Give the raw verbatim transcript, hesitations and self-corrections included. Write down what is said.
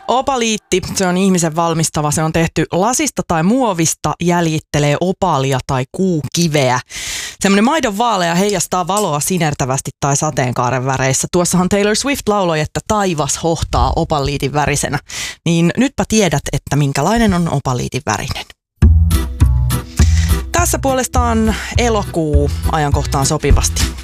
Opaliitti, se on ihmisen valmistava. Se on tehty lasista tai muovista, jäljittelee opalia tai kuukiveä. Semmoinen maidon vaalea heijastaa valoa sinertävästi tai sateenkaaren väreissä. Tuossahan Taylor Swift lauloi, että taivas hohtaa opaliitin värisenä. Niin nytpä tiedät, että minkälainen on opaliitin värinen. Tässä puolestaan elokuu ajankohtaan sopivasti.